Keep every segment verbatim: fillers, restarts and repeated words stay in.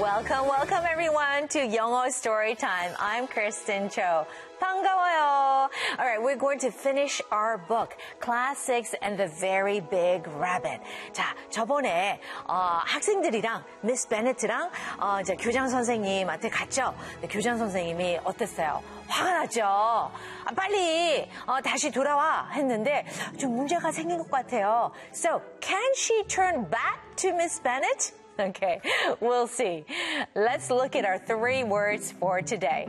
Welcome, welcome everyone to 영어 Story Time. I'm Kristen Cho. 반가워요. All right, we're going to finish our book, Class six and the Very Big Rabbit. 자, 저번에 어, 학생들이랑 미스 베네트랑 어, 이제 교장 선생님한테 갔죠. 근데 교장 선생님이 어땠어요? 화가 났죠. 아, 빨리 어, 다시 돌아와 했는데 좀 문제가 생긴 것 같아요. So, can she turn back to Miss Bennett? Okay, we'll see. Let's look at our three words for today.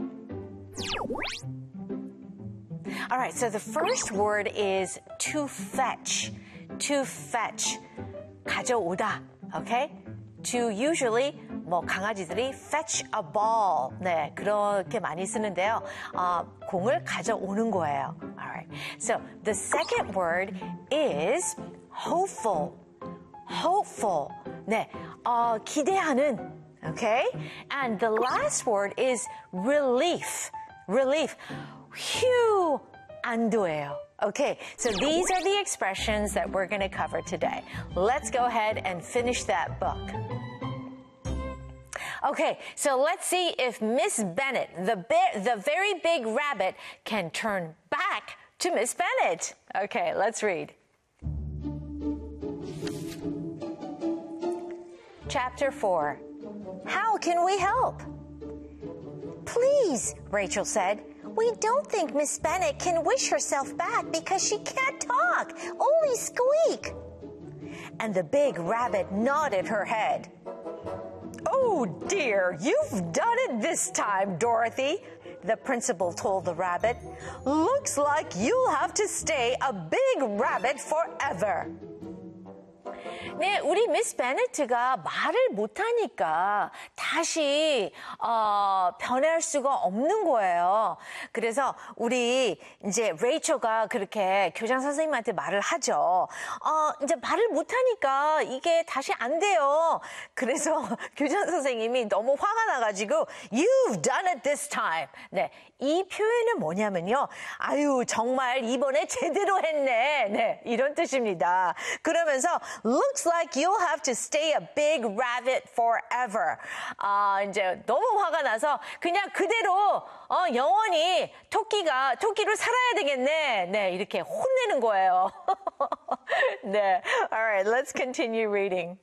All right, so the first word is to fetch. To fetch. 가져오다. Okay? To usually 뭐 강아지들이 fetch a ball. 네, 그렇게 많이 쓰는데요. 어, 공을 가져오는 거예요. All right. So the second word is hopeful. Hopeful. 네, 어, 기대하는. Okay? And the last word is relief. Relief. 휴, 안도예요. Okay, so these are the expressions that we're going to cover today. Let's go ahead and finish that book. Okay, so let's see if Miss Bennett, the, bi- the very big rabbit, can turn back to Miss Bennett. Okay, let's read. Chapter four. How can we help? Please, Rachel said. We don't think Miss Bennett can wish herself back because she can't talk, only squeak. And the big rabbit nodded her head. Oh dear, you've done it this time, Dorothy, the principal told the rabbit. Looks like you'll have to stay a big rabbit forever. 네, 우리 미스 베네트가 말을 못하니까 다시 어, 변할 수가 없는 거예요. 그래서 우리 이제 레이첼가 그렇게 교장 선생님한테 말을 하죠. 어, 이제 말을 못하니까 이게 다시 안 돼요. 그래서 교장 선생님이 너무 화가 나가지고 You've done it this time. 네, 이 표현은 뭐냐면요. 아유, 정말 이번에 제대로 했네. 네, 이런 뜻입니다. 그러면서 Looks like you'll have to stay a big rabbit forever. 아, 이제 너무 화가 나서 그냥 그대로 어, 영원히 토끼가 토끼로 살아야 되겠네. 네, 이렇게 혼내는 거예요. 네. All right, let's continue reading.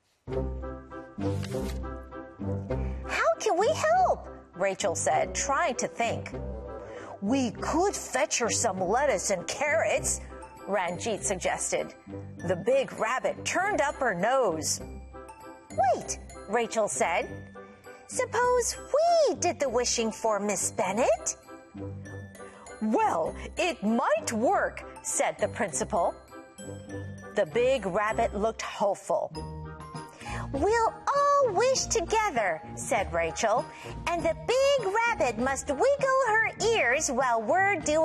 How can we help? Rachel said, trying to think. We could fetch her some lettuce and carrots, Ranjit suggested. The big rabbit turned up her nose. Wait, Rachel said. Suppose we did the wishing for Miss Bennett? Well, it might work, said the principal. The big rabbit looked hopeful. We'll all wish together, said Rachel, and the big rabbit must wiggle her ears while we're doing